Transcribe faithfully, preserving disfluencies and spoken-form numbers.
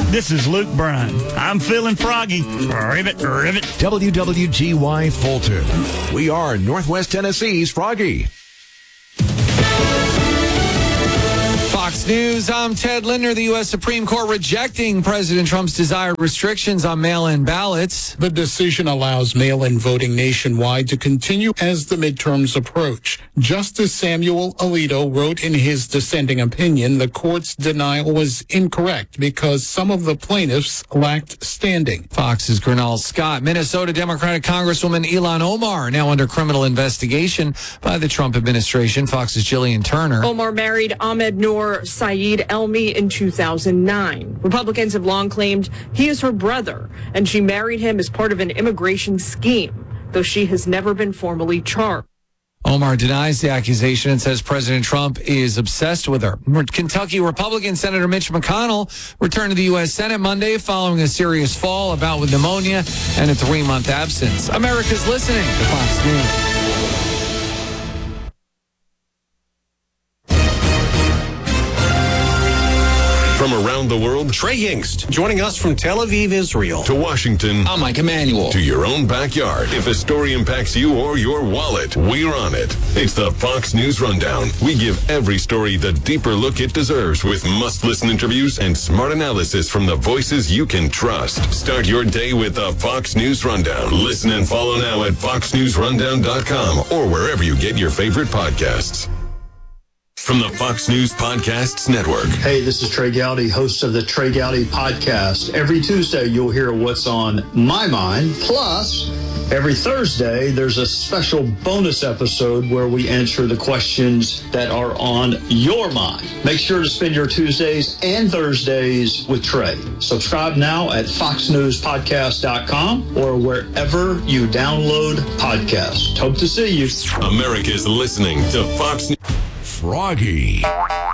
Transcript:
This is Luke Bryan. I'm feeling froggy. Rivet, rivet. W W G Y Fulton. We are Northwest Tennessee's Froggy. Fox News, I'm Ted Linder. The U S Supreme Court rejecting President Trump's desired restrictions on mail-in ballots. The decision allows mail-in voting nationwide to continue as the midterms approach. Justice Samuel Alito wrote in his dissenting opinion the court's denial was incorrect because some of the plaintiffs lacked standing. Fox's Grinnell Scott. Minnesota Democratic Congresswoman Ilhan Omar now under criminal investigation by the Trump administration. Fox's Jillian Turner. Omar married Ahmed Noor Saeed Elmi in two thousand nine. Republicans have long claimed he is her brother, and she married him as part of an immigration scheme, though she has never been formally charged. Omar denies the accusation and says President Trump is obsessed with her. Kentucky Republican Senator Mitch McConnell returned to the U S Senate Monday following a serious fall, a bout with pneumonia, and a three-month absence. America's listening to Fox News. From around the world, Trey Yingst, joining us from Tel Aviv, Israel. To Washington. I'm Mike Emanuel. To your own backyard. If a story impacts you or your wallet, we're on it. It's the Fox News Rundown. We give every story the deeper look it deserves with must-listen interviews and smart analysis from the voices you can trust. Start your day with the Fox News Rundown. Listen and follow now at fox news rundown dot com or wherever you get your favorite podcasts. From the Fox News Podcasts Network. Hey, this is Trey Gowdy, host of the Trey Gowdy Podcast. Every Tuesday, you'll hear what's on my mind. Plus, every Thursday, there's a special bonus episode where we answer the questions that are on your mind. Make sure to spend your Tuesdays and Thursdays with Trey. Subscribe now at fox news podcast dot com or wherever you download podcasts. Hope to see you. America's listening to Fox News. Froggy.